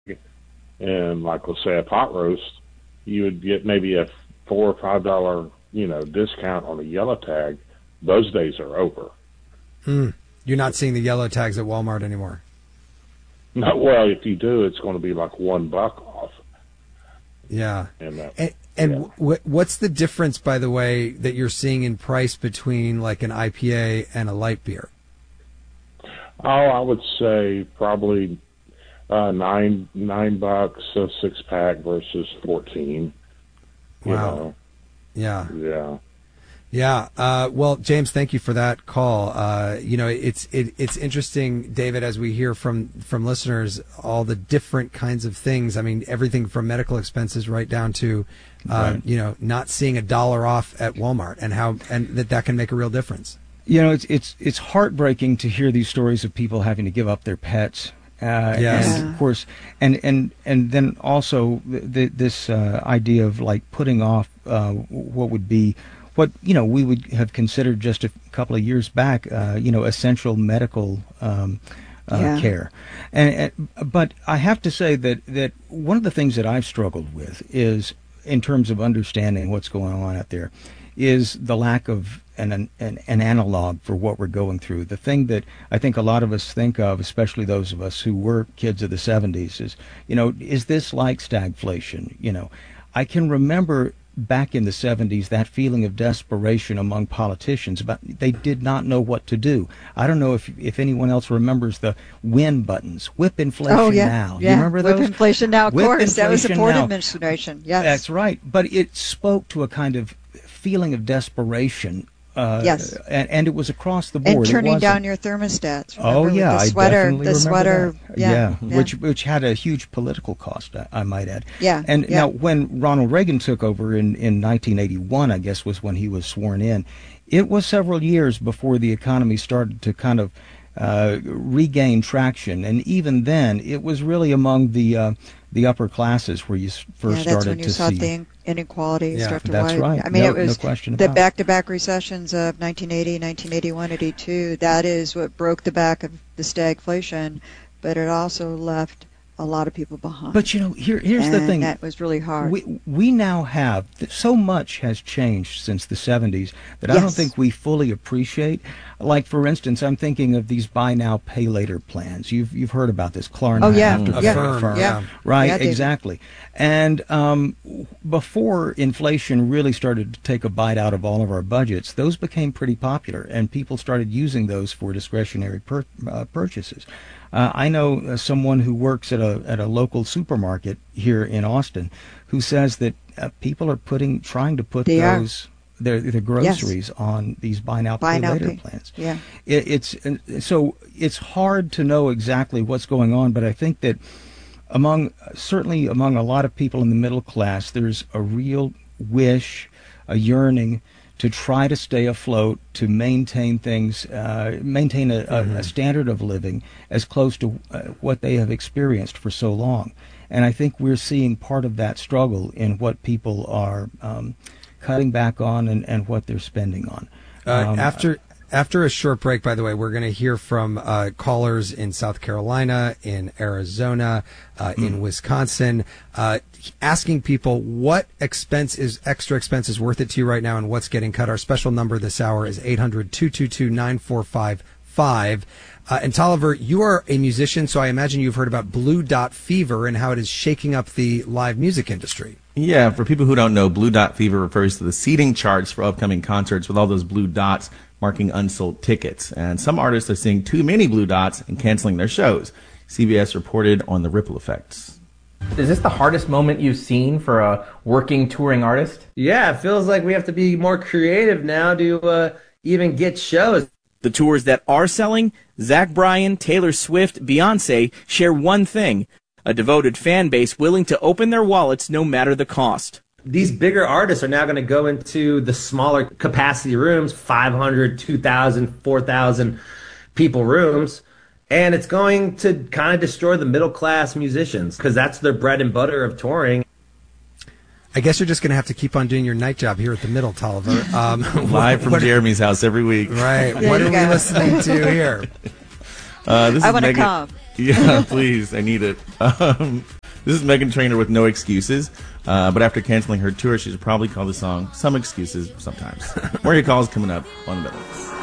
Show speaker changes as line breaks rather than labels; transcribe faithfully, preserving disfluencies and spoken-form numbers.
and like let's say a pot roast, you would get maybe a four or five dollar, you know, discount on a yellow tag. Those days are over.
Mm. You're not seeing the yellow tags at Walmart anymore.
No, well, if you do, it's going to be like one buck off.
Yeah.
And, uh,
and, and
yeah.
w- what's the difference, by the way, that you're seeing in price between like an I P A and a light beer?
Oh, I would say probably uh, nine nine bucks a six pack versus fourteen. You
Wow.
know?
Yeah.
Yeah.
Yeah. Uh, well, James, thank you for that call. Uh, you know, it's it, it's interesting, David, as we hear from, from listeners, all the different kinds of things. I mean, everything from medical expenses right down to, uh, right. you know, not seeing a dollar off at Walmart, and how and that that can make a real difference.
You know, it's it's it's heartbreaking to hear these stories of people having to give up their pets. Uh,
yes.
And of course, and and and then also th- this uh, idea of like putting off uh, what would be. What, you know, we would have considered just a couple of years back, uh, you know, essential medical um, uh,
yeah.
care. And, and but I have to say that, that one of the things that I've struggled with is, in terms of understanding what's going on out there, is the lack of an, an, an analog for what we're going through. The thing that I think a lot of us think of, especially those of us who were kids of the seventies, is, you know, is this like stagflation? You know, I can remember back in the seventies, that feeling of desperation among politicians about they did not know what to do. I don't know if if anyone else remembers the win buttons, whip inflation
oh, yeah.
now.
Yeah.
You remember
whip
those?
inflation now, of
whip
course. That was the Ford
now.
administration. Yes.
That's right. But it spoke to a kind of feeling of desperation. Uh,
yes.
And, and it was across the board.
And turning
it
down your thermostats.
Oh, yeah.
The sweater,
I definitely
the sweater.
That.
Yeah,
yeah.
yeah.
Which, which had a huge political cost, I, I might add.
Yeah.
And
yeah.
now, when Ronald Reagan took over in, in nineteen eighty-one, I guess was when he was sworn in, it was several years before the economy started to kind of uh, regain traction. And even then, it was really among the uh, the upper classes where you first
yeah,
started to see.
that's when you saw the inequality
yeah,
start to
that's
widen.
right.
I mean,
no,
it was
no question
the
about
back-to-back recessions of nineteen eighty, nineteen eighty-one, eighty-two. That is what broke the back of the stagflation, but it also left a lot of people behind.
But, you know, here, here's
and
the thing.
that was really hard.
We, we now have, so much has changed since the seventies that
yes.
I don't think we fully appreciate. Like, for instance, I'm thinking of these buy now, pay later plans. You've you've heard about this. Klarna.
Oh, yeah.
After
yeah.
Affirm.
Affirm.
Yeah.
Right,
yeah,
exactly. And um, before inflation really started to take a bite out of all of our budgets, those became pretty popular, and people started using those for discretionary pur- uh, purchases. Uh, I know uh, someone who works at a at a local supermarket here in Austin, who says that uh, people are putting trying to put
they
those
are.
their their groceries
yes.
on these buy now
buy
pay
now,
later
pay.
plans.
Yeah,
it, it's so it's hard to know exactly what's going on, but I think that among certainly among a lot of people in the middle class, there's a real wish, a yearning to try to stay afloat, to maintain things, uh, maintain a, mm-hmm. a, a standard of living as close to uh, what they have experienced for so long. And I think we're seeing part of that struggle in what people are um, cutting back on and, and what they're spending on.
Uh,
um,
after after a short break, by the way, we're going to hear from uh, callers in South Carolina, in Arizona, uh, mm. in Wisconsin, uh, asking people what expense is extra expense is worth it to you right now and what's getting cut. Our special number this hour is eight hundred, two two two, nine four five five. Uh, and Tolliver, you are a musician, so I imagine you've heard about Blue Dot Fever and how it is shaking up the live music industry.
Yeah, for people who don't know, Blue Dot Fever refers to the seating charts for upcoming concerts with all those blue dots marking unsold tickets. And some artists are seeing too many blue dots and canceling their shows. C B S reported on the ripple effects.
Is this the hardest moment you've seen for a working touring artist?
Yeah, it feels like we have to be more creative now to uh, even get shows.
The tours that are selling, Zach Bryan, Taylor Swift, Beyonce, share one thing: a devoted fan base willing to open their wallets no matter the cost.
These bigger artists are now going to go into the smaller capacity rooms, five hundred, two thousand, four thousand people rooms, and it's going to kind of destroy the middle-class musicians because that's their bread and butter of touring.
I guess you're just going to have to keep on doing your night job here at the Middle, Tolliver. Um,
Live from Jeremy's house every week.
Right.
There
What
you
are
go.
we listening to here?
Uh, this
I
is
want to
Megan,
come.
Yeah, please. I need it. Um, this is Meghan Trainor with No Excuses. Uh, but after canceling her tour, she should probably call the song Some Excuses Sometimes. More of your calls coming up on the middle.